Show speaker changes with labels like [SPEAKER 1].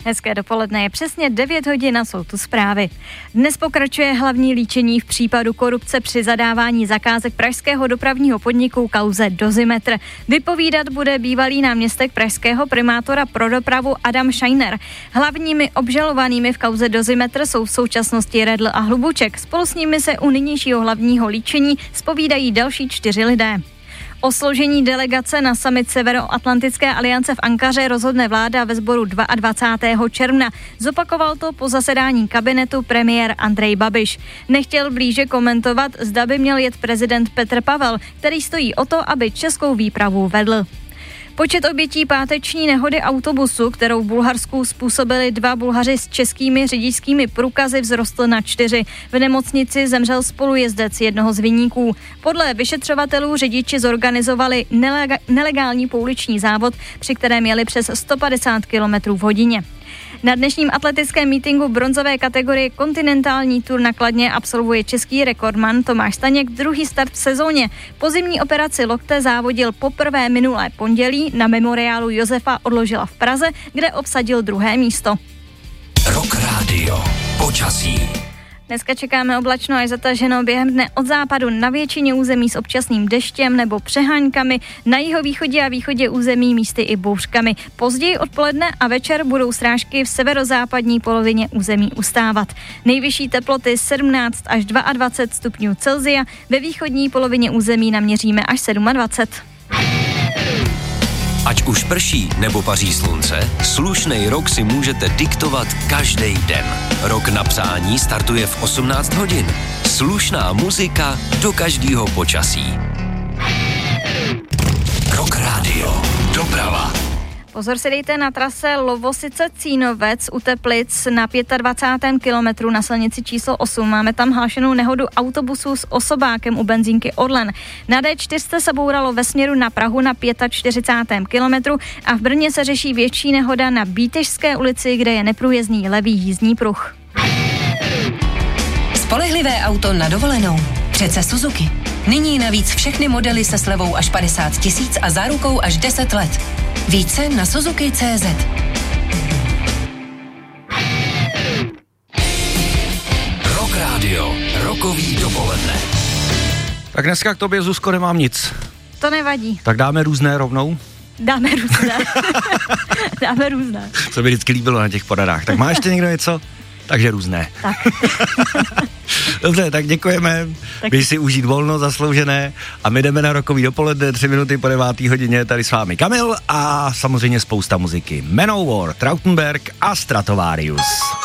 [SPEAKER 1] Hezké dopoledne, je přesně 9 hodin a jsou tu zprávy. Dnes pokračuje hlavní líčení v případu korupce při zadávání zakázek pražského dopravního podniku kauze Dozimetr. Vypovídat bude bývalý náměstek pražského primátora pro dopravu Adam Scheiner. Hlavními obžalovanými v kauze Dozimetr jsou v současnosti Redl a Hlubuček. Spolu s nimi se u nynějšího hlavního líčení zpovídají další 4 lidé. O složení delegace na summit Severoatlantické aliance v Ankaře rozhodne vláda ve sboru 22. června. Zopakoval to po zasedání kabinetu premiér Andrej Babiš. Nechtěl blíže komentovat, zda by měl jet prezident Petr Pavel, který stojí o to, aby českou výpravu vedl. Počet obětí páteční nehody autobusu, kterou v Bulharsku způsobili 2 Bulhaři s českými řidičskými průkazy, vzrostl na 4. V nemocnici zemřel spolujezdec jednoho z viníků. Podle vyšetřovatelů řidiči zorganizovali nelegální pouliční závod, při kterém jeli přes 150 km v hodině. Na dnešním atletickém mítinku bronzové kategorie kontinentální tur na Kladně absolvuje český rekordman Tomáš Staněk druhý start v sezóně. Po zimní operaci lokte závodil poprvé minulé pondělí, na memoriálu Josefa odložila v Praze, kde obsadil 2. místo.
[SPEAKER 2] Rock Radio. Počasí.
[SPEAKER 1] Dneska čekáme oblačno až zataženo, během dne od západu na většině území s občasným deštěm nebo přeháňkami, na jihovýchodě a východě území místy i bouřkami. Později odpoledne a večer budou srážky v severozápadní polovině území ustávat. Nejvyšší teploty 17 až 22 stupňů Celsia, ve východní polovině území naměříme až 27.
[SPEAKER 2] Ať už prší nebo paří slunce, slušnej rok si můžete diktovat každý den. Rok na přání startuje v 18 hodin. Slušná muzika do každého počasí. Rock Radio. Doprava.
[SPEAKER 1] Pozor si dejte na trase Lovosice-Cínovec u Teplic na 25. kilometru na silnici číslo 8. Máme tam hlášenou nehodu autobusu s osobákem u benzínky Orlen. Na D4 se bouralo ve směru na Prahu na 45. kilometru a v Brně se řeší větší nehoda na Bítežské ulici, kde je neprůjezdný levý jízdní pruh.
[SPEAKER 3] Spolehlivé auto na dovolenou. Přece Suzuki. Nyní navíc všechny modely se slevou až 50 000 a zárukou až 10 let. Více na Suzuki.cz.
[SPEAKER 2] Rock Radio. Rokový dopoledne.
[SPEAKER 4] Tak dneska k tobě, Zuzko, nemám nic.
[SPEAKER 1] To nevadí.
[SPEAKER 4] Tak dáme různé rovnou?
[SPEAKER 1] Dáme různé. Dáme různé.
[SPEAKER 4] Co by vždycky líbilo na těch poradách. Tak má ještě někdo něco? Takže různé.
[SPEAKER 1] Tak.
[SPEAKER 4] Dobře, tak děkujeme. Běž si užít volno zasloužené a my jdeme na rokový dopoledne, 3 minuty po 9. hodině, tady s vámi Kamil a samozřejmě spousta muziky. Manowar, Trautenberg a Stratovarius.